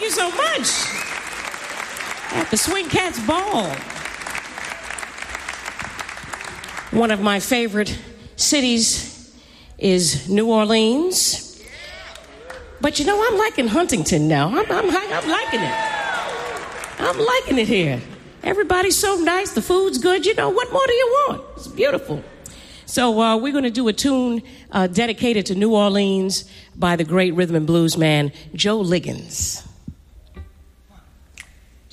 you so much. At the Swing Cats Ball. One of my favorite cities is New Orleans. But you know, I'm liking Huntington now. I'm liking it. I'm liking it here. Everybody's so nice. The food's good. You know, what more do you want? It's beautiful. So we're going to do a tune dedicated to New Orleans by the great rhythm and blues man, Joe Liggins.